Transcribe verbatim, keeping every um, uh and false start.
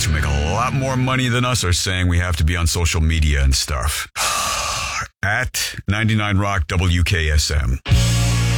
who make a lot more money than us are saying we have to be on social media and stuff. At ninety-nine Rock W K S M.